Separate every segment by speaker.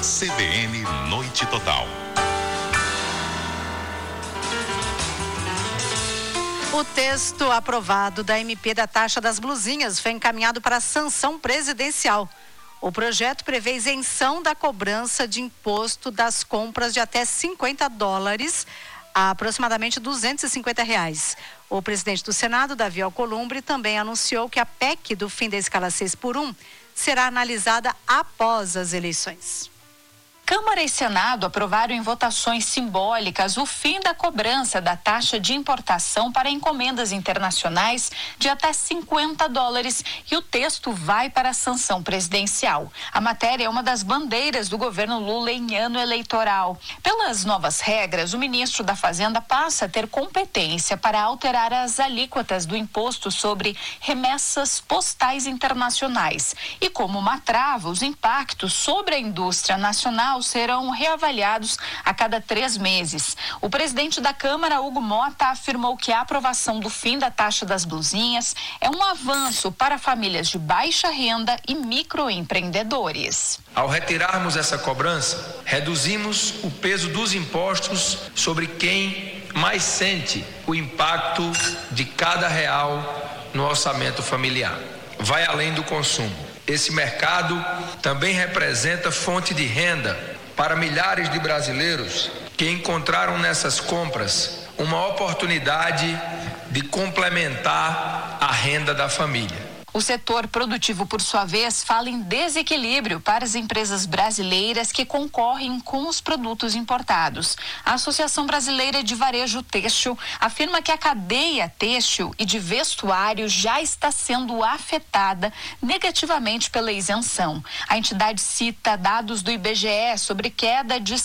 Speaker 1: CBN Noite Total.
Speaker 2: O texto aprovado da MP da taxa das blusinhas foi encaminhado para a sanção presidencial. O projeto prevê isenção da cobrança de imposto das compras de até $50, a aproximadamente R$250. O presidente do Senado, Davi Alcolumbre, também anunciou que a PEC do fim da escala 6x1 será analisada após as eleições.
Speaker 3: Câmara e Senado aprovaram em votações simbólicas o fim da cobrança da taxa de importação para encomendas internacionais de até $50 e o texto vai para a sanção presidencial. A matéria é uma das bandeiras do governo Lula em ano eleitoral. Pelas novas regras, o ministro da Fazenda passa a ter competência para alterar as alíquotas do imposto sobre remessas postais internacionais. E como uma trava, os impactos sobre a indústria nacional serão reavaliados a cada 3 meses. O presidente da Câmara, Hugo Mota, afirmou que a aprovação do fim da taxa das blusinhas é um avanço para famílias de baixa renda e microempreendedores.
Speaker 4: Ao retirarmos essa cobrança, reduzimos o peso dos impostos sobre quem mais sente o impacto de cada real no orçamento familiar. Vai além do consumo. Esse mercado também representa fonte de renda para milhares de brasileiros que encontraram nessas compras uma oportunidade de complementar a renda da família.
Speaker 3: O setor produtivo, por sua vez, fala em desequilíbrio para as empresas brasileiras que concorrem com os produtos importados. A Associação Brasileira de Varejo Têxtil afirma que a cadeia têxtil e de vestuário já está sendo afetada negativamente pela isenção. A entidade cita dados do IBGE sobre queda de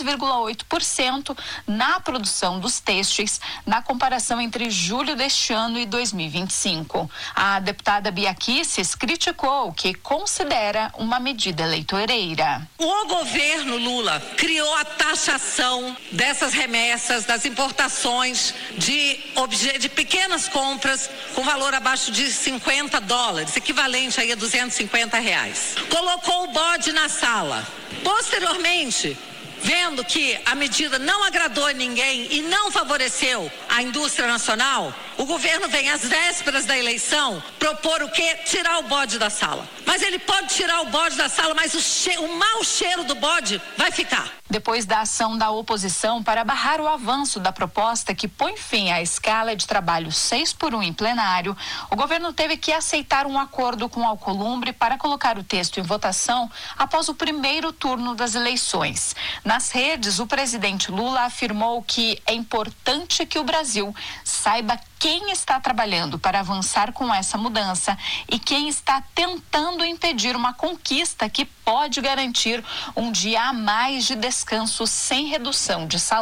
Speaker 3: 6,8% na produção dos têxteis na comparação entre julho deste ano e 2025. A deputada Bia Kicis criticou o que considera uma medida eleitoreira.
Speaker 5: O governo Lula criou a taxação dessas remessas, das importações de pequenas compras com valor abaixo de $50, equivalente aí a R$250. Colocou o bode na sala. Posteriormente, vendo que a medida não agradou ninguém e não favoreceu a indústria nacional, o governo vem às vésperas da eleição propor o quê? Tirar o bode da sala. Mas ele pode tirar o bode da sala, mas o mau cheiro do bode vai ficar.
Speaker 3: Depois da ação da oposição para barrar o avanço da proposta que põe fim à escala de trabalho 6x1 em plenário, o governo teve que aceitar um acordo com Alcolumbre para colocar o texto em votação após o primeiro turno das eleições. Nas redes, o presidente Lula afirmou que é importante que o Brasil saiba quem está trabalhando para avançar com essa mudança e quem está tentando impedir uma conquista que pode garantir um dia a mais de descanso sem redução de salário.